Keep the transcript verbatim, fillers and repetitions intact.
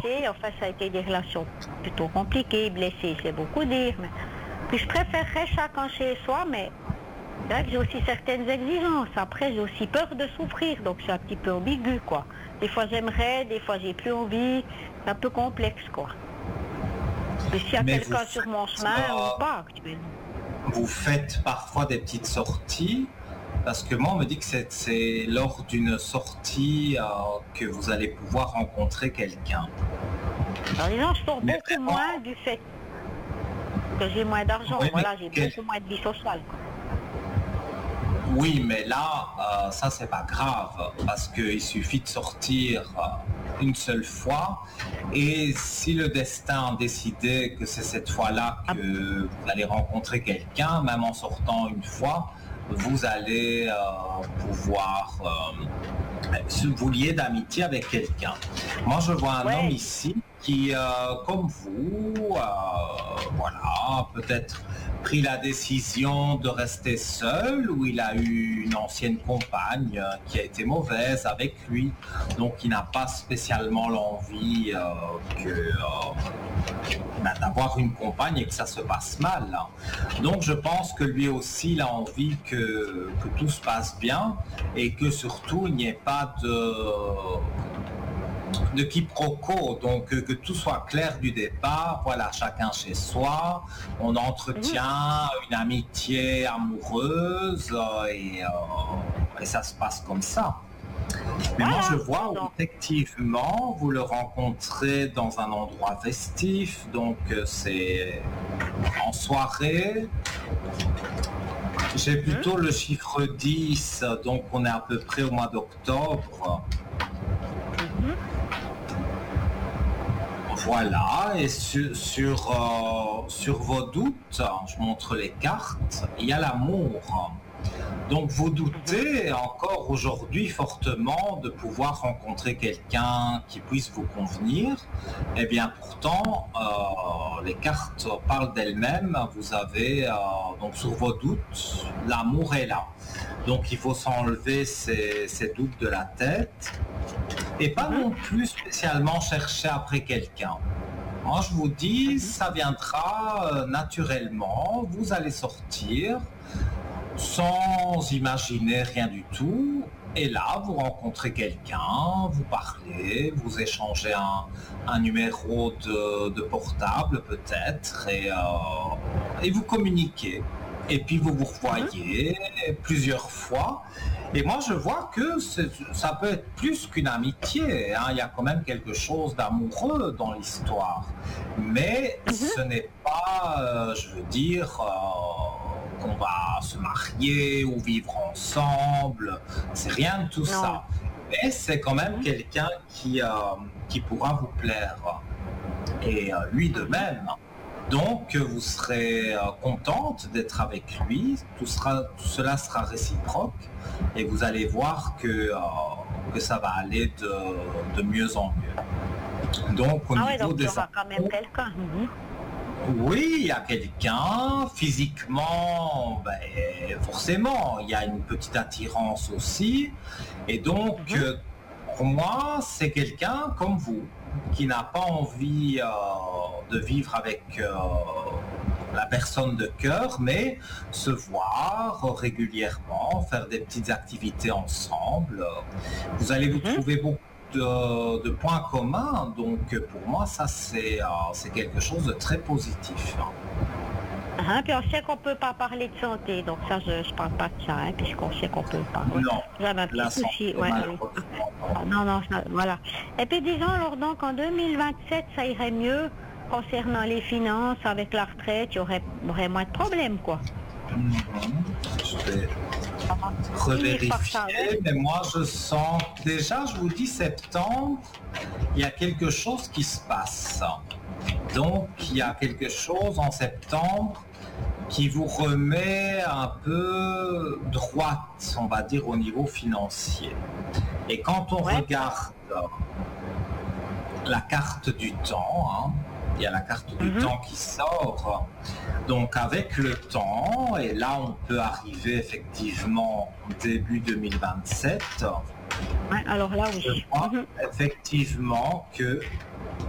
blessé, enfin ça a été des relations plutôt compliquées, blessé c'est beaucoup dire, mais puis je préférerais chacun chez soi, mais c'est vrai que j'ai aussi certaines exigences, après j'ai aussi peur de souffrir, donc c'est un petit peu ambigu quoi. Des fois j'aimerais, des fois j'ai plus envie, c'est un peu complexe quoi. Et s'il y a Mais quelqu'un vous sur mon faites, chemin euh, ou pas actuellement. vous faites parfois des petites sorties, parce que moi on me dit que c'est c'est lors d'une sortie euh, que vous allez pouvoir rencontrer quelqu'un. Alors disons, je sors Mais beaucoup vraiment, moins du fait que j'ai moins d'argent, oui, mais voilà, j'ai quel- beaucoup moins de vie sociale quoi. oui, mais là, euh, ça c'est pas grave, parce qu'il suffit de sortir euh, une seule fois, et si le destin a décidé que c'est cette fois-là Ah, que vous allez rencontrer quelqu'un, même en sortant une fois, vous allez euh, pouvoir euh, se vous lier d'amitié avec quelqu'un. Moi, je vois un homme ouais, ici qui, euh, comme vous, euh, voilà, peut-être pris la décision de rester seul, ou il a eu une ancienne compagne euh, qui a été mauvaise avec lui, donc il n'a pas spécialement l'envie euh, que euh, ben, d'avoir une compagne et que ça se passe mal. Donc je pense que lui aussi il a envie que, que tout se passe bien, et que surtout il n'y ait pas de de quiproquo, donc que, que tout soit clair du départ, voilà, chacun chez soi, on mhm. entretient une amitié amoureuse, euh, et, euh, et ça se passe comme ça. Mais moi je Voilà, vois où donc, effectivement vous le rencontrez dans un endroit festif, donc euh, c'est en soirée. J'ai mhm. plutôt le chiffre dix, donc on est à peu près au mois d'octobre. Mhm. Voilà, et sur, sur, euh, sur vos doutes, je montre les cartes, il y a l'amour. Donc vous Mhm. doutez encore aujourd'hui fortement de pouvoir rencontrer quelqu'un qui puisse vous convenir. Eh bien pourtant, euh, les cartes parlent d'elles-mêmes. Vous avez, euh, donc sur vos doutes, l'amour est là. Donc il faut s'enlever ces, ces doutes de la tête, et pas Mhm. non plus spécialement chercher après quelqu'un. Moi, je vous dis, Mhm. ça viendra euh, naturellement, vous allez sortir sans imaginer rien du tout, et là, vous rencontrez quelqu'un, vous parlez, vous échangez un, un numéro de, de portable peut-être, et, euh, et vous communiquez. Et puis vous vous Mhm. revoyez plusieurs fois. Et moi, je vois que c'est- ça peut être plus qu'une amitié, hein. Il y a quand même quelque chose d'amoureux dans l'histoire. Mais Mhm. ce n'est pas, euh, je veux dire, euh, qu'on va se marier ou vivre ensemble. C'est rien de tout Non. ça. Mais c'est quand même Mhm. quelqu'un qui, euh, qui pourra vous plaire. Et euh, lui de Mhm. même. Donc vous serez euh, contente d'être avec lui, tout, sera, tout cela sera réciproque, et vous allez voir que, euh, que ça va aller de, de mieux en mieux. Donc au Ah ouais, niveau donc il y des aura quand même amours, quelqu'un. Mhm. oui, il y a quelqu'un, physiquement, ben, forcément, il y a une petite attirance aussi, et donc Mhm. euh, pour moi, c'est quelqu'un comme vous, qui n'a pas envie euh, de vivre avec euh, la personne de cœur, mais se voir régulièrement, faire des petites activités ensemble. Vous allez vous Mhm. trouver beaucoup de, de points communs, donc pour moi, ça c'est euh, c'est quelque chose de très positif. Hein, puis on sait qu'on peut pas parler de santé, donc ça je, je parle pas de ça, hein, puisqu'on sait qu'on peut pas. Ouais. Non, J'avais un petit la souci, santé ouais. Oui. malheureusement non. Ah, non, non, ça- voilà. Et puis disons alors donc en deux mille vingt-sept, ça irait mieux concernant les finances, avec la retraite, il y aurait, aurait moins de problèmes, quoi. Mhm. Je vais On va finir par ça, ouais. revérifier, mais moi je sens déjà, je vous dis septembre, il y a quelque chose qui se passe. Donc il y a quelque chose en septembre qui vous remet un peu droite, on va dire, au niveau financier. Et quand on Ouais. regarde la carte du temps, hein, il y a la carte du Mhm. temps qui sort. Donc avec le temps, et là on peut arriver effectivement début deux mille vingt-sept, Ouais, alors là, je oui. vois Mhm. effectivement que